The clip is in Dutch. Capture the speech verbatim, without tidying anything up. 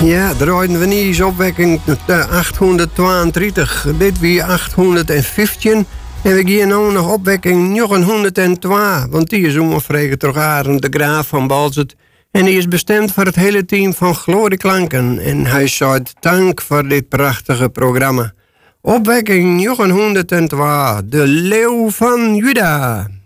Ja, draaiden we niet eens opwekking achthonderdtweeëntwintig. Dit weer achthonderdvijftien. En we gaan nu nog opwekking negenhonderdtwaalf. Want die is onvregen toch Arend de Graaf van Balzert. En die is bestemd voor het hele team van Glorieklanken. En hij zei dank voor dit prachtige programma. Opwekking negenhonderdtwaalf. De Leeuw van Juda.